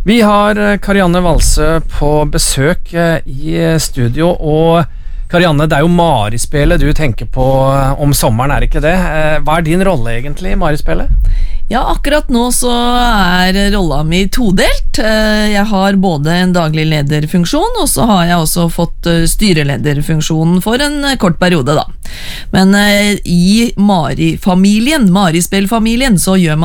Vi har Karianne Valsø på besøk i studio, og Karianne, det jo Marispillet du tenker på om sommeren, ikke det? Hva din rolle egentlig i Marispillet? Ja, akkurat nå så rolla mi todelt. Jeg har både en daglig lederfunksjon, og så har jeg også fått styrelederfunksjonen for en kort periode da. Men i Marispillfamilien så gjør man